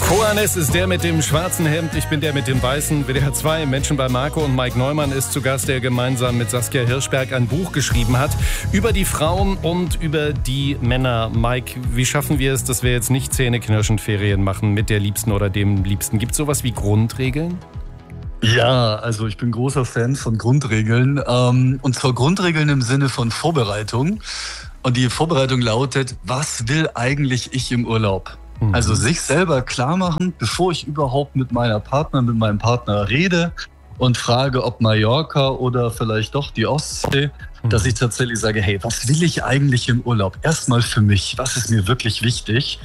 Koanes ist der mit dem schwarzen Hemd, ich bin der mit dem weißen. WDR 2, Menschen bei Marco, und Mike Neumann ist zu Gast, der gemeinsam mit Saskia Hirschberg ein Buch geschrieben hat über die Frauen und über die Männer. Mike, wie schaffen wir es, dass wir jetzt nicht zähneknirschend Ferien machen mit der Liebsten oder dem Liebsten? Gibt es sowas wie Grundregeln? Ja, also ich bin großer Fan von Grundregeln. Und zwar Grundregeln im Sinne von Vorbereitung. Und die Vorbereitung lautet, was will eigentlich ich im Urlaub? Also sich selber klar machen, bevor ich überhaupt mit meinem Partner rede und frage, ob Mallorca oder vielleicht doch die Ostsee, dass ich tatsächlich sage, hey, was will ich eigentlich im Urlaub? Erstmal für mich, was ist mir wirklich wichtig?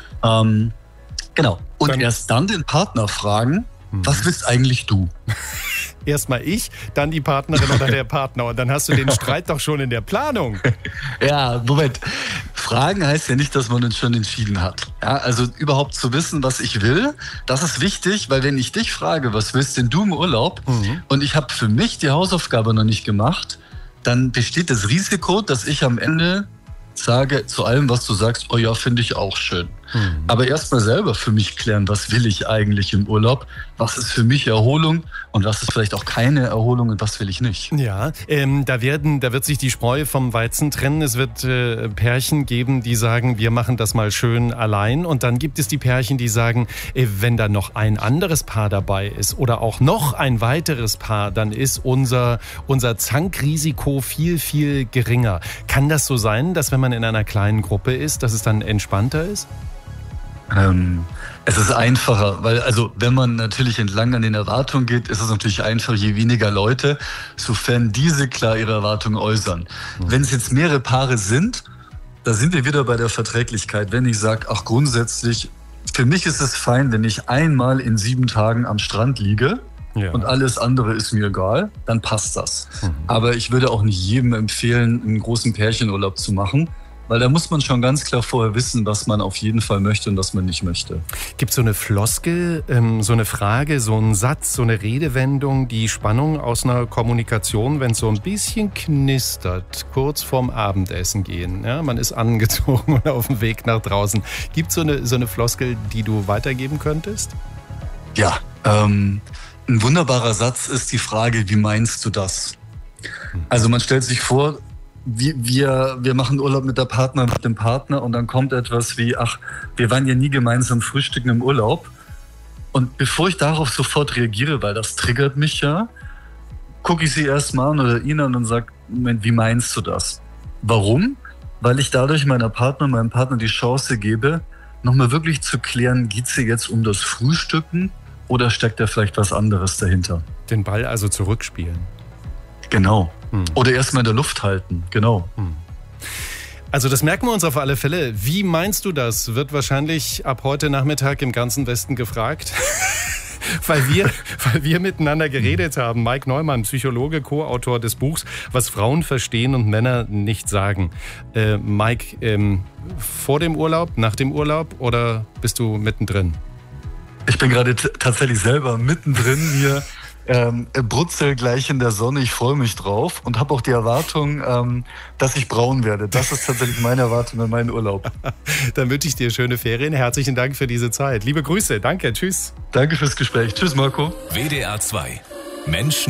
Genau. Und erst dann den Partner fragen, was willst eigentlich du? Erstmal ich, dann die Partnerin oder der Partner. Und dann hast du den Streit doch schon in der Planung. Ja, Moment. Fragen heißt ja nicht, dass man uns schon entschieden hat. Ja, also überhaupt zu wissen, was ich will, das ist wichtig, weil wenn ich dich frage, was willst denn du im Urlaub? Und ich habe für mich die Hausaufgabe noch nicht gemacht, dann besteht das Risiko, dass ich am Ende sage zu allem, was du sagst, oh ja, finde ich auch schön. Aber erstmal selber für mich klären, was will ich eigentlich im Urlaub? Was ist für mich Erholung und was ist vielleicht auch keine Erholung und was will ich nicht? Ja, da wird sich die Spreu vom Weizen trennen. Es wird Pärchen geben, die sagen, wir machen das mal schön allein. Und dann gibt es die Pärchen, die sagen, wenn da noch ein anderes Paar dabei ist oder auch noch ein weiteres Paar, dann ist unser Zankrisiko viel, viel geringer. Kann das so sein, dass wenn man in einer kleinen Gruppe ist, dass es dann entspannter ist? Es ist einfacher, weil wenn man natürlich entlang an den Erwartungen geht, ist es natürlich einfach, je weniger Leute, sofern diese klar ihre Erwartungen äußern. Wenn es jetzt mehrere Paare sind, da sind wir wieder bei der Verträglichkeit. Wenn ich sage, ach grundsätzlich, für mich ist es fein, wenn ich einmal in 7 Tagen am Strand liege, ja, und alles andere ist mir egal, dann passt das. Aber ich würde auch nicht jedem empfehlen, einen großen Pärchenurlaub zu machen, weil da muss man schon ganz klar vorher wissen, was man auf jeden Fall möchte und was man nicht möchte. Gibt es so eine Floskel, so eine Frage, so einen Satz, so eine Redewendung, die Spannung aus einer Kommunikation, wenn es so ein bisschen knistert, kurz vorm Abendessen gehen, ja, man ist angezogen und auf dem Weg nach draußen. Gibt es so eine Floskel, die du weitergeben könntest? Ja, ein wunderbarer Satz ist die Frage, wie meinst du das? Also man stellt sich vor, wir machen Urlaub mit dem Partner und dann kommt etwas wie, ach, wir waren ja nie gemeinsam frühstücken im Urlaub. Und bevor ich darauf sofort reagiere, weil das triggert mich ja, gucke ich sie erstmal an oder ihn an und sage, Moment, wie meinst du das? Warum? Weil ich dadurch meinem Partner die Chance gebe, nochmal wirklich zu klären, geht es hier jetzt um das Frühstücken oder steckt da vielleicht was anderes dahinter? Den Ball also zurückspielen. Genau. Oder erstmal in der Luft halten, genau. Also das merken wir uns auf alle Fälle. Wie meinst du das? Wird wahrscheinlich ab heute Nachmittag im ganzen Westen gefragt. weil wir miteinander geredet haben. Mike Neumann, Psychologe, Co-Autor des Buchs Was Frauen verstehen und Männer nicht sagen. Mike, vor dem Urlaub, nach dem Urlaub oder bist du mittendrin? Ich bin gerade tatsächlich selber mittendrin hier. Brutzel gleich in der Sonne, ich freue mich drauf und habe auch die Erwartung, dass ich braun werde. Das ist tatsächlich meine Erwartung an meinen Urlaub. Dann wünsche ich dir schöne Ferien. Herzlichen Dank für diese Zeit. Liebe Grüße, danke, tschüss. Danke fürs Gespräch. Tschüss, Marco. WDR 2 Menschen